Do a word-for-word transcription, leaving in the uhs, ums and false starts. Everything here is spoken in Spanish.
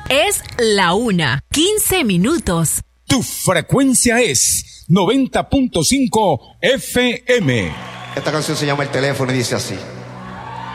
Es la una, quince minutos. Tu frecuencia es noventa punto cinco F M. Esta canción se llama El Teléfono y dice así.